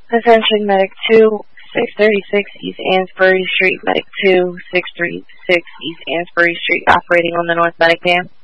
Attention Medic 2, 636 East Ansbury Street, Medic 2, 636 East Ansbury Street, operating on the North Medic Dam.